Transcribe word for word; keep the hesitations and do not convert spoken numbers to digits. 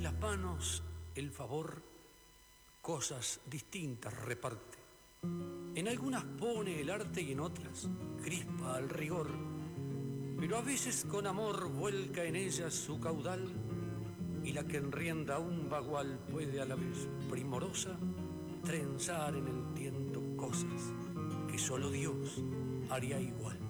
las manos el favor cosas distintas reparte. En algunas pone el arte y en otras crispa al rigor, pero a veces con amor vuelca en ellas su caudal, y la que enrienda un bagual puede a la vez primorosa trenzar en el tiento cosas que solo Dios haría igual.